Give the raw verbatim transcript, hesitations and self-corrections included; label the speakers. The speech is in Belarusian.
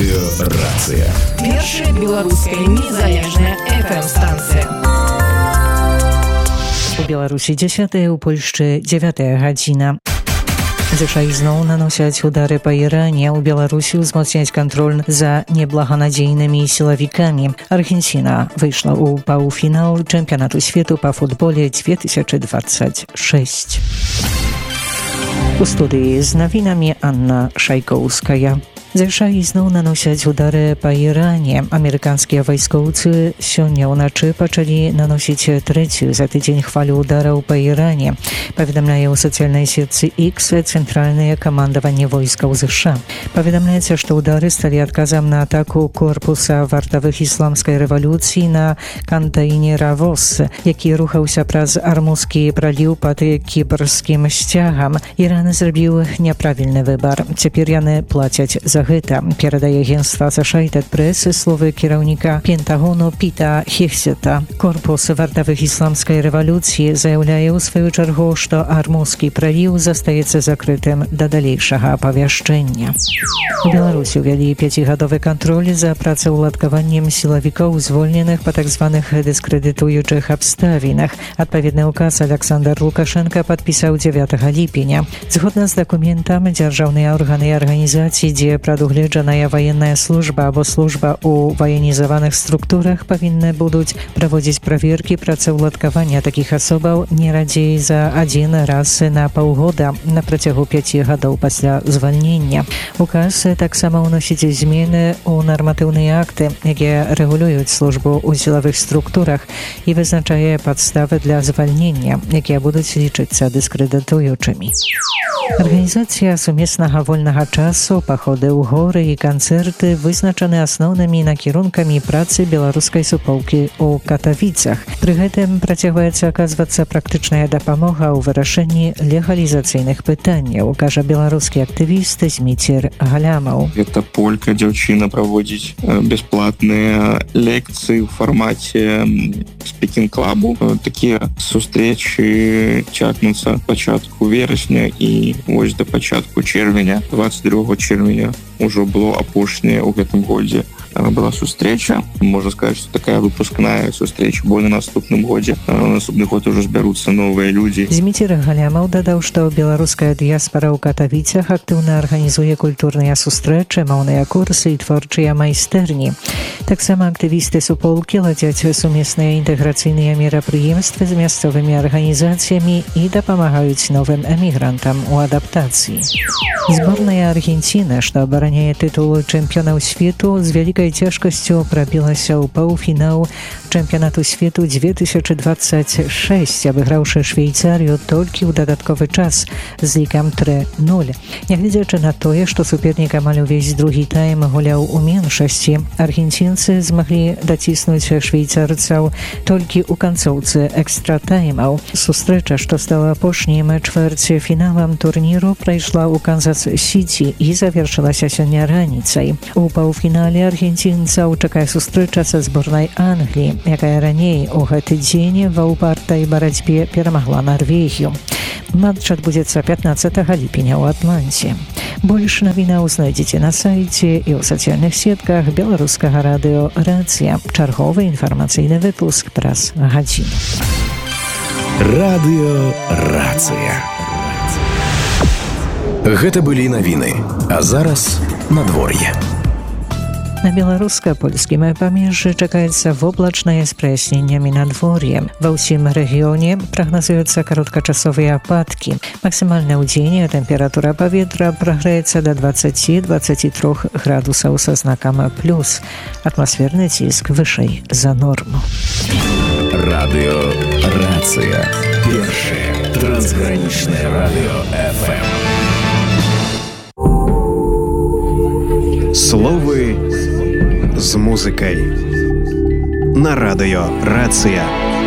Speaker 1: Радыёрацыя.
Speaker 2: Першая беларуская незалежная эф эм-станцыя.
Speaker 3: У Беларусі дзесятая, у Польшчы дзевятая гадзіна. ЗША ізноў наносяць удары па Іране. У Беларусі ўзмацняць кантроль за неблаганадзейнымі сілавікамі. Аргенціна выйшла ў паўфінал чэмпіянату свету па футболе две тысячи двадцать шесть. У студыі з навінамі Анна Шайкоўская. ЗША ізноў наносяць удары па Іране. Амерыканскія вайскоўцы сёння ўначы пачалі наносіць трэцюю за тыдзень хвалю удараў па Іране. Паведамляе ў сацыяльнай сетцы X цэнтральнае камандаванне войскаў ЗША. Паведамляецца, што удары сталі адказам на атаку корпуса вартавых ісламскай рэвалюцыі на кантэйнера ВОЗ, які рухаўся праз Армузскі праліў пад кіпрскім сцягам. Іран зрабіў няправільны выбар. Цяпер яны плацяць за гэта, перадае агенцтва Associated Press словы кіраўніка Пентагону Піта Хексета. Корпус вартавых ісламскай рэвалюцыі заяўляе ў сваю чаргу, што Армузскі праліў застаецца закрытым да далейшага апавяшчэння. У Беларусі ўвялі пяцігадовы кантроль за працаўладкаваннем сілавікоў, звольненых па так званых дыскрэдытуючых абставінах. Адпаведны ўказ Александр Лукашенко падпісаў дзевятага ліпеня. Згодна з дакументам, дзяржаўныя органы і арганізацыі, дзе прадугледжаная ваенная служба або служба ў ваенізаваных структурах, павінны будуць праводзіць праверкі працаўладкавання такіх асобаў не радзей за адзін раз на паўгода на працягу пяці гадоў пасля звальнення. Указ таксама ўносіць змены ў нарматыўныя акты, якія рэгулююць службу ў сілавых структурах і вызначае падставы для звальнення, якія будуць лічыцца дыскрэдытуючымі. Арганізацыя сумеснага вольнага часу, паходы ў горы і канцэрты вызначаны асноўнымі накірункамі працы беларускай суполкі ў Катавіцах. Пры гэтым працягваецца аказвацца практычная дапамога ў вырашэнні легалізацыйных пытанняў, кажа беларускі актывіст Зміцер Галямаў.
Speaker 4: Гэта полька дзяўчына праводзіць бясплатныя лекцыі ў фармаце спікінг-клабу. Такія сустрэчы цягнуцца пачатку верасня і вось да пачатку чэрвеня. двадцать другога чэрвеня ўжо было апошняе ў гэтым годзе была сустрэча. Можна сказаць, што такая выпускная сустрэча бо на наступным годзе. На наступны год ужо збяруцца новыя людзі.
Speaker 3: Зміцер Галямаў дадаў, што беларуская дыяспара ў Катавіцах актыўна арганізуе культурныя сустрэчы, моўныя курсы і творчыя майстэрні. Таксама актывісты суполкі ладзяць сумесныя інтэграцыйныя мерапрыемствы з мясцовымі арганізацыямі і дапамагаюць новым эмігрантам у адаптацыі. Зборная Аргенціны, што абараняе тытул чэмпіёнаў свету, з вялікай цяжкасцю прабілася ў паўфінал чэмпіянату свету две тысячи двадцать шесть, абыграўшы Швейцарыю толькі ў дадатковы час з лікам тры нуль. Нягледзячы на тое, што супернік амаль увесь другі тайм гуляў у меншасці, аргенцінцы змаглі даціснуць швейцарцаў толькі ў канцоўцы экстратаймаў. Сустрэча, што стала апошнім чвэрцьфіналам турніру, прайшла ў Канзас-Сіці і завершылася сёння раніцай. У паўфінале аргенцінцаў чакае сустрэча са зборнай Англіі, якая раней у гэты дзень ва ўпартай барацьбе перамагла Нарвегію. Матч адбудзецца пятнаццатага ліпеня ў Атланце. Больш навінаў знайдзеце на сайце і ў сацыяльных сетках беларускага радыё «Рацыя». Чарговы інфармацыйны выпуск праз гадзіну.
Speaker 1: Радыё «Рацыя». Гэта былі навіны, а зараз надвор'е.
Speaker 3: На беларуска-польскім памежжы чакаецца воблачнае з праясненнямі надвор'е. Ва ўсім рэгіёне прагназуюцца кароткачасовыя ападкі. Максімальна ў дзень тэмпература паветра прагрэецца да двадцати двадцати трёх градусаў са знакам плюс. Атмасферны ціск вышэй за норму.
Speaker 1: Радыё «Рацыя». Першае трансгранічнае радыё эф эм.
Speaker 5: Словы з музыкай на радыё «Рацыя».